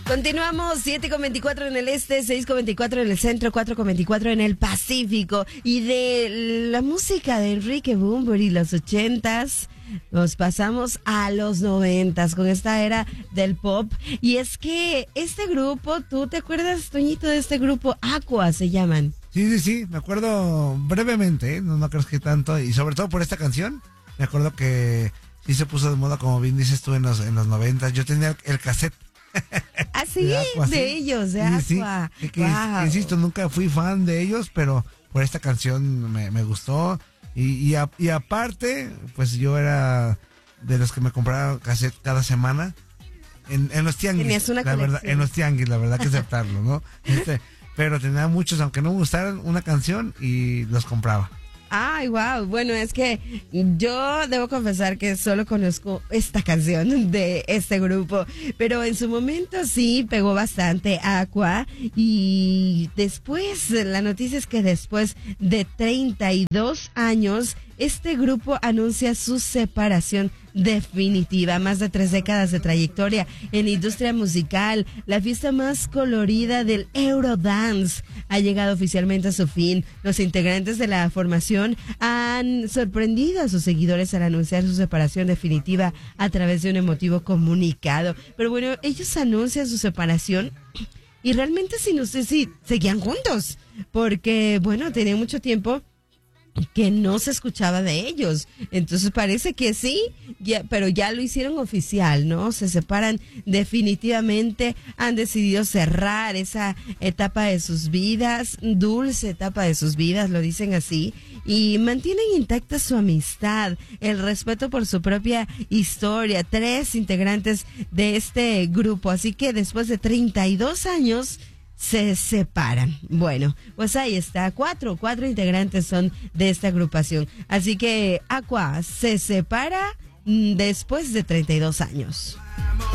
Continuamos, 7:24 en el este, 6:24 en el centro, 4:24 en el Pacífico. Y de la música de Enrique Bunbury, los 80s, nos pasamos a los 90s con esta era del pop. Y es que este grupo, ¿tú te acuerdas, Toñito, de este grupo? Aqua se llaman. Sí, me acuerdo brevemente, no crees que tanto, y sobre todo por esta canción, me acuerdo que sí se puso de moda, como bien dices tú, en los 90s. Yo tenía el cassette. Así, de ellos, de Aqua. Sí, wow. Insisto, nunca fui fan de ellos, pero por esta canción me gustó. Y aparte, pues yo era de los que me compraba cassette cada semana en los tianguis. Tenías una colección. Verdad, en los tianguis, la verdad que aceptarlo, ¿no? Pero tenía muchos, aunque no me gustaran, una canción y los compraba. Ay, wow. Bueno, es que yo debo confesar que solo conozco esta canción de este grupo, pero en su momento sí pegó bastante Aqua. Y después, la noticia es que después de 32 años, este grupo anuncia su separación definitiva. Más de 3 décadas de trayectoria en la industria musical, la fiesta más colorida del Eurodance ha llegado oficialmente a su fin. Los integrantes de la formación han sorprendido a sus seguidores al anunciar su separación definitiva a través de un emotivo comunicado. Pero bueno, ellos anuncian su separación y realmente no sé si seguían juntos, porque bueno, tenía mucho tiempo que no se escuchaba de ellos. Entonces parece que sí, pero ya lo hicieron oficial, ¿no? Se separan definitivamente, han decidido cerrar esa etapa de sus vidas, dulce etapa de sus vidas, lo dicen así, y mantienen intacta su amistad, el respeto por su propia historia. 3 integrantes de este grupo, así que después de 32 años se separan. Bueno, pues ahí está, cuatro integrantes son de esta agrupación. Así que Aqua se separa después de 32 años.